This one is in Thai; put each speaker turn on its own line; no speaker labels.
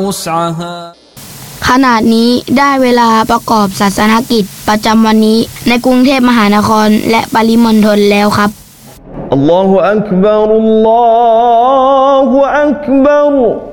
وسعها
ขณะนี้ได้เวลาประกอบศาสนกิจประจำวันนี้ในกรุงเทพมหานครและปริมณฑลแล้วครับ
الله أكبر الله أكبر